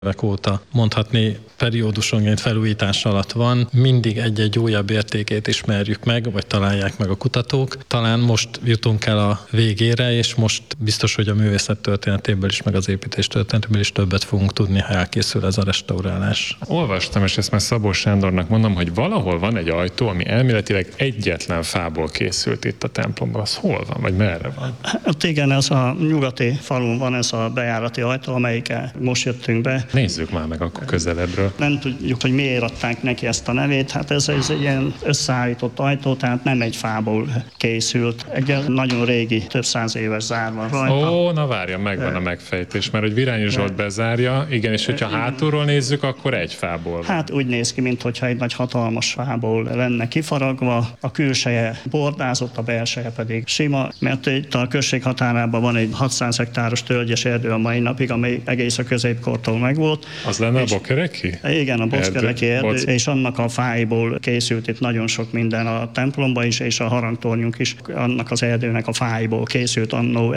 évek óta mondhatni periódusonként felújítás alatt van, mindig egy-egy újabb értékét ismerjük meg, vagy találják meg a kutatók. Talán most jutunk el a végére, és most biztos, hogy a művészet történetéből is, meg az építés történetéből is többet fogunk tudni, ha elkészül ez a restaurálás. Olvastam, és ezt már Szabó Sándornak mondom, hogy valahol van egy ajtó, ami elméletileg egyetlen fából készült itt a templomban. Az hol van, vagy merre van? Hát igen, ez a nyugati falun van ez a bejárati ajtó, amelyikkel most jöttünk be. Nézzük már meg akkor közelebbről. Nem tudjuk, hogy miért adták neki ezt a nevét. Hát ez egy ilyen összeállított ajtó, tehát nem egy fából készült. Egy nagyon régi, több száz éves zár van rajta. Ó, na várja, megvan a megfejtés, mert hogy Virányi Zsolt bezárja, igen, és hogyha hátulról nézzük, akkor egy fából van. Hát úgy néz ki, mintha egy nagy hatalmas fából lenne kifaragva. A külseje bordázott, a belseje pedig sima, mert itt a község határában van egy 600 hektáros tölgyes erdő a mai napig, amely egész a középkortól megvolt. Az lenne a Bokereki? Igen, a Bokereki erdő, és annak a fáiból készült itt nagyon sok minden a templomba is, és a harangtornyunk is annak az erdőnek a fáiból készült annó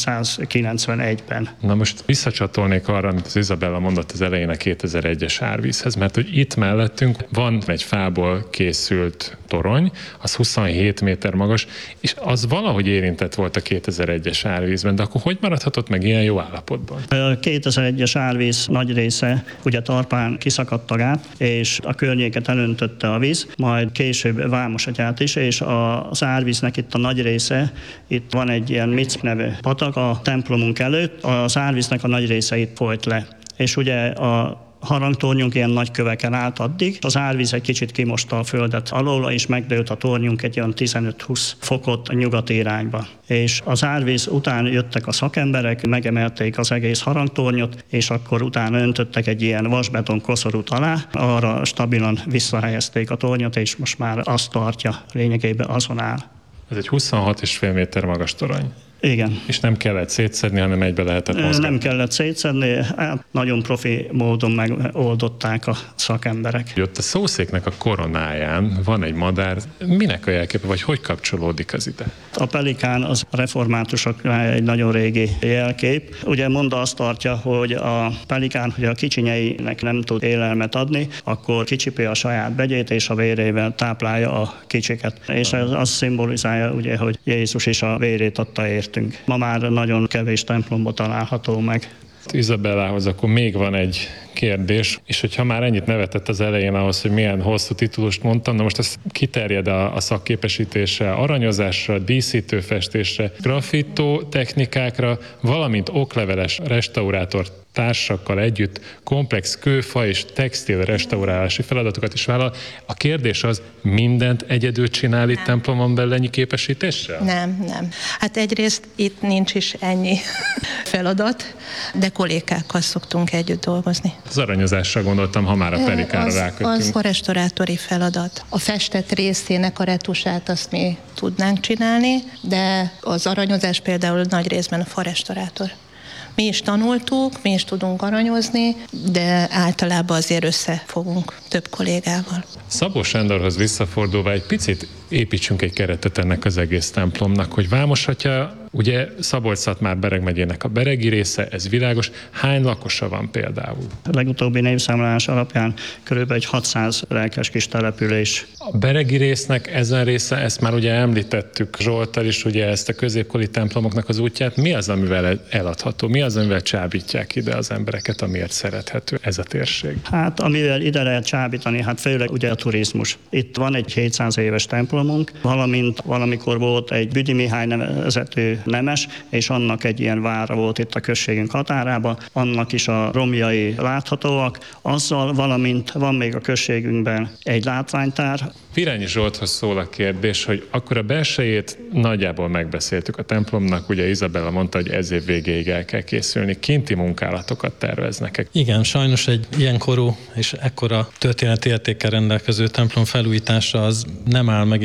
1691-ben. Na most visszacsatolnék arra, amit az Izabella mondott az elején a 2001-es árvízhez, mert hogy itt mellettünk van egy fából készült torony, az 27 méter magas, és az valahogy érintett volt a 2001-es árvízben, de akkor hogy maradhatott meg ilyen jó állapotban? A 2001-es árvíz nagy része ugye Tarpán kiszakadt a gát, és a környéket elöntötte a víz, majd később Vámosatyát is, és az árvíznek itt a nagy része, itt van egy ilyen Mic nevű patak a templomunk előtt, az árvíznek a nagy része itt folyt le. És ugye a harangtornyunk ilyen nagy köveken állt addig. Az árvíz egy kicsit kimosta a földet alól, és megdőlt a tornyunk egy olyan 15-20 fokot a nyugati irányba. És az árvíz után jöttek a szakemberek, megemelték az egész harangtornyot, és akkor utána öntöttek egy ilyen vasbeton koszorút alá, arra stabilan visszahelyezték a tornyot, és most már azt tartja, lényegében azon áll. Ez egy 26,5 méter magas torony. Igen. És nem kellett szétszedni, hanem egybe lehetett mozgatni. Nem kellett szétszedni, nagyon profi módon megoldották a szakemberek. Ott a szószéknek a koronáján van egy madár. Minek a jelképe, vagy hogy kapcsolódik az ide? A pelikán az reformátusoknál egy nagyon régi jelkép. Ugye Monda azt tartja, hogy a pelikán, hogy a kicsinyeinek nem tud élelmet adni, akkor kicsipi a saját begyét, és a vérével táplálja a kicsiket. És ez azt szimbolizálja, ugye, hogy Jézus is a vérét adta értünk. Ma már nagyon kevés templomba található meg. Izabellához akkor még van egy kérdés, és hogyha már ennyit nevetett az elején ahhoz, hogy milyen hosszú titulust mondtam, na most ez kiterjed a szakképesítésre, aranyozásra, díszítőfestésre, graffitó technikákra, valamint okleveles restaurátor társakkal együtt komplex kőfa és textil restaurálási feladatokat is vállal. A kérdés az, mindent egyedül csinál itt templomon belül ennyi képesítéssel? Nem. Hát egyrészt itt nincs is ennyi feladat, de kollégákkal szoktunk együtt dolgozni. Az aranyozásra gondoltam, ha már a pelikára rákötünk. Az a restaurátori feladat. A festett részének a retusát azt mi tudnánk csinálni, de az aranyozás például nagy részben a farestaurátor. Mi is tanultuk, mi is tudunk aranyozni, de általában azért összefogunk több kollégával. Szabó Sándorhoz visszafordulva egy picit építsünk egy keretet ennek az egész templomnak, hogy Vámosatya, ugye Szabolcs-Szatmár-Bereg megyének a beregi része, ez világos. Hány lakosa van például? A legutóbbi népszámlálás alapján körülbelül egy 600 lelkes kis település. A beregi résznek ezen része, ezt már ugye említettük Zsolttal is, ugye ezt a középkori templomoknak az útját. Mi az, amivel eladható? Mi az, amivel csábítják ide az embereket, amiért szerethető ez a térség? Hát amivel ide lehet csábítani, hát főleg ugye a turizmus. Itt van egy 700 éves templomunk, valamint valamikor volt egy Büdi Mihály nevezetű nemes, és annak egy ilyen vára volt itt a községünk határában, annak is a romjai láthatóak, azzal valamint van még a községünkben egy látványtár. Virányi Zsolthoz szól a kérdés, hogy akkor a belsejét nagyjából megbeszéltük a templomnak, ugye Izabella mondta, hogy ez év végéig el kell készülni. Kinti munkálatokat terveznek. Igen, sajnos egy ilyen korú és ekkora történeti értékkel rendelkező templom felújítása az nem áll meg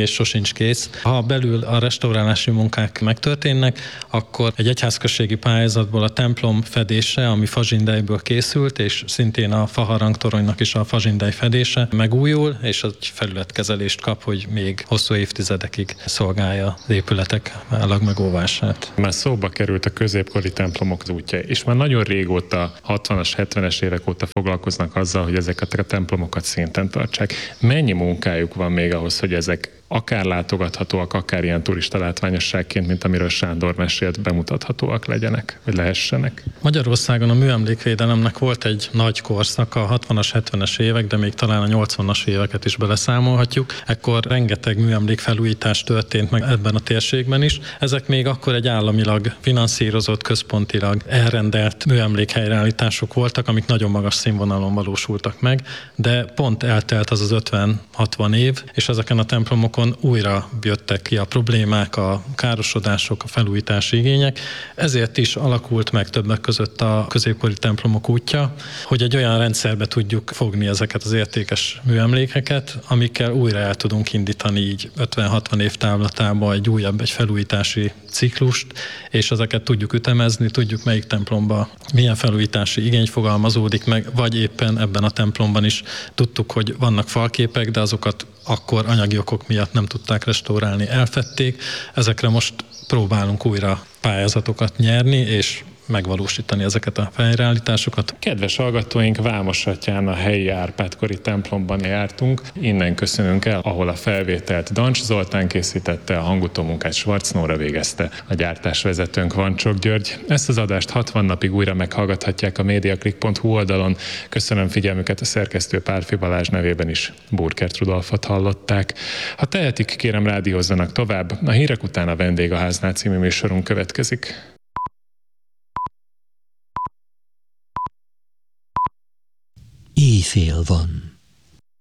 és sosincs kész. Ha belül a restaurálási munkák megtörténnek, akkor egy egyházközségi pályázatból a templom fedése, ami fazsindejből készült, és szintén a faharangtoronynak is a fazsindej fedése megújul, és egy felületkezelést kap, hogy még hosszú évtizedekig szolgálja az épületek állagmegóvását. Már szóba került a középkori templomok útja, és már nagyon régóta, 60-as, 70-es évek óta foglalkoznak azzal, hogy ezeket a templomokat szinten tartsák. Mennyi munkájuk van még ahhoz, hogy ezek akár látogathatóak, akár ilyen turista látványosságként, mint amiről Sándor mesélt, bemutathatóak legyenek, vagy lehessenek? Magyarországon a műemlékvédelemnek volt egy nagy korszaka, a 60-as, 70-es évek, de még talán a 80-as éveket is beleszámolhatjuk. Ekkor rengeteg műemlékfelújítás történt meg ebben a térségben is. Ezek még akkor egy államilag finanszírozott, központilag elrendelt műemlékhelyreállítások voltak, amik nagyon magas színvonalon valósultak meg, de pont eltelt az 50-60 év, és ezeken a templomokon újra jöttek ki a problémák, a károsodások, a felújítási igények. Ezért is alakult meg többek között a középkori templomok útja, hogy egy olyan rendszerbe tudjuk fogni ezeket az értékes műemlékeket, amikkel újra el tudunk indítani így 50-60 év távlatában egy felújítási ciklust, és ezeket tudjuk ütemezni, tudjuk melyik templomban milyen felújítási igény fogalmazódik meg, vagy éppen ebben a templomban is tudtuk, hogy vannak falképek, de azokat akkor anyagi okok miatt nem tudták restaurálni, elfedték. Ezekre most próbálunk újra pályázatokat nyerni, és megvalósítani ezeket a helyreállításokat. Kedves hallgatóink, Vámosatyán a helyi Árpád-kori templomban jártunk. Innen köszönünk el, ahol a felvételt Dancs Zoltán készítette, a hangutómunkát Schwarz Nóra végezte, a gyártásvezetőnk Vancsok György. Ezt az adást 60 napig újra meghallgathatják a mediaclick.hu oldalon. Köszönöm figyelmüket, a szerkesztő Pálfi Balázs nevében is Burkert Rudolfot hallották. Ha tehetik, kérem rádiózzanak tovább. A hírek után a Vendégháznál című műsorunk következik. Éjfél van.